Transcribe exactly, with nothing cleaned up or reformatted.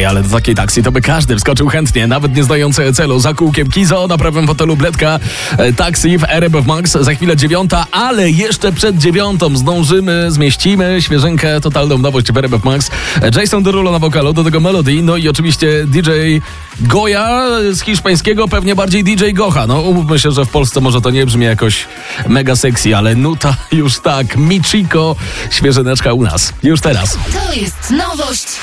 Ej, ale do takiej taksy to by każdy wskoczył chętnie, nawet nie zdający celu. Za kółkiem Kizo, na prawym fotelu Bledka, e, taksi w R M F Max, za chwilę dziewiąta, ale jeszcze przed dziewiątą zdążymy, zmieścimy świeżynkę, totalną nowość w R M F Max. Jason Derulo na wokalu, do tego Melody, no i oczywiście D J Goya z hiszpańskiego, pewnie bardziej D J Gocha. No umówmy się, że w Polsce może to nie brzmi jakoś mega sexy, ale nuta już tak, Michiko, świeżyneczka u nas, już teraz. To jest nowość